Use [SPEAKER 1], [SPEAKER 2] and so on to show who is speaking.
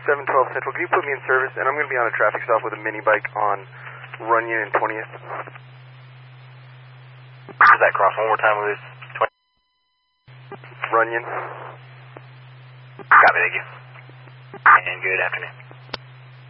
[SPEAKER 1] 712 Central. Can you put me in service? And I'm going to be on a traffic stop with a mini bike on Runyon and 20th.
[SPEAKER 2] Is that cross one more time, Louis?
[SPEAKER 1] 20. Runyon.
[SPEAKER 2] Copy, thank you. And good afternoon.